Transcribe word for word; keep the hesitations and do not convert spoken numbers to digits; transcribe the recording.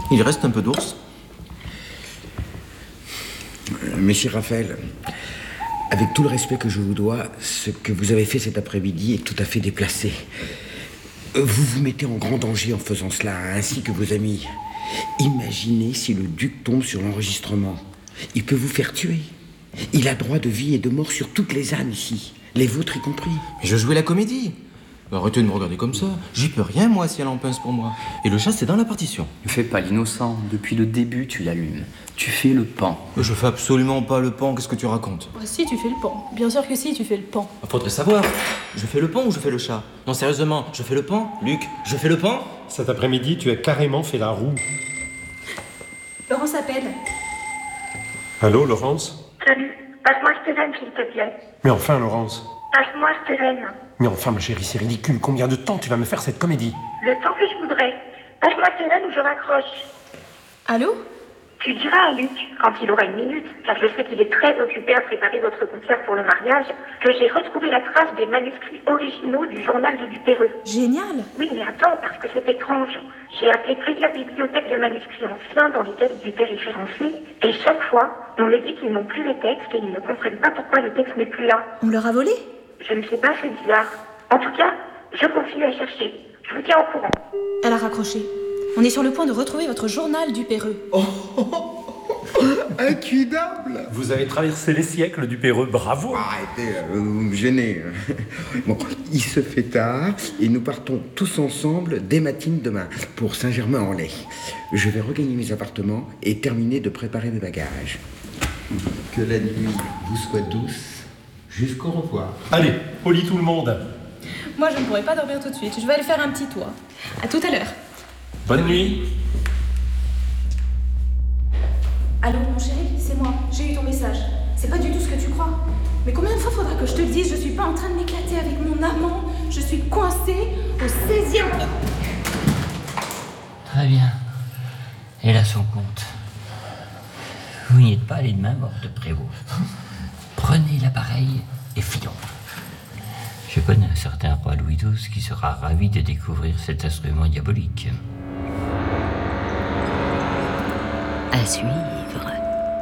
Il reste un peu d'ours. Monsieur Raphaël, avec tout le respect que je vous dois, ce que vous avez fait cet après-midi est tout à fait déplacé. Vous vous mettez en grand danger en faisant cela, ainsi que vos amis. Imaginez si le duc tombe sur l'enregistrement. Il peut vous faire tuer. Il a droit de vie et de mort sur toutes les âmes ici, les vôtres y compris. Mais je jouais la comédie. Arrêtez de me regarder comme ça. J'y peux rien, moi, si elle en pince pour moi. Et le chat, c'est dans la partition. Ne fais pas l'innocent. Depuis le début, tu l'allumes. Tu fais le pan. Je fais absolument pas le pan. Qu'est-ce que tu racontes? Bah, si, tu fais le pan. Bien sûr que si, tu fais le pan. Faudrait savoir. Je fais le pan ou je fais le chat? Non, sérieusement, je fais le pan? Luc, je fais le pan? Cet après-midi, tu as carrément fait la roue. Laurence appelle. Allô, Laurence? Salut, passe-moi Stéphane, s'il te plaît. Mais enfin, Laurence. Passe-moi Stéphane. Mais enfin, ma chérie, c'est ridicule. Combien de temps tu vas me faire cette comédie? Le temps que je voudrais. Passe-moi Stéphane ou je raccroche. Allô? Tu diras à Luc, quand il aura une minute, car je sais qu'il est très occupé à préparer votre concert pour le mariage, que j'ai retrouvé la trace des manuscrits originaux du journal de Dupéreux. Génial! Oui, mais attends, parce que c'est étrange. J'ai appelé plusieurs bibliothèques de manuscrits anciens dans lesquels Dupère est référencé, et chaque fois, on me dit qu'ils n'ont plus les textes et ils ne comprennent pas pourquoi le texte n'est plus là. On leur a volé? Je ne sais pas, c'est bizarre. En tout cas, je continue à chercher. Je vous tiens au courant. Elle a raccroché. On est sur le point de retrouver votre journal Dupéreux. Oh, oh, oh, incuidable! Vous avez traversé les siècles, Dupéreux, bravo! Arrêtez, euh, vous me gênez. Bon, il se fait tard et nous partons tous ensemble dès matin demain pour Saint-Germain-en-Laye. Je vais regagner mes appartements et terminer de préparer mes bagages. Que la nuit vous soit douce. Jusqu'au revoir. Allez, au lit tout le monde. Moi, je ne pourrais pas dormir tout de suite. Je vais aller faire un petit tour. À tout à l'heure. Bonne nuit. Allô, mon chéri, c'est moi. J'ai eu ton message. C'est pas du tout ce que tu crois. Mais combien de fois faudra que je te le dise? Je suis pas en train de m'éclater avec mon amant. Je suis coincée au seizième... Très bien. Elle a son compte. Vous n'y êtes pas allé de main morte, Prévost. Prenez l'appareil et filons. Je connais un certain roi Louis douze qui sera ravi de découvrir cet instrument diabolique. À suivre.